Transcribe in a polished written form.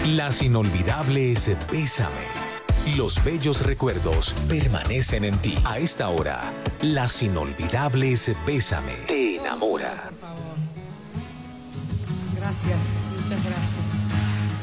Las inolvidables Bésame. Los bellos recuerdos permanecen en ti. A esta hora, Las inolvidables Bésame te enamora. Por favor. Gracias, muchas gracias.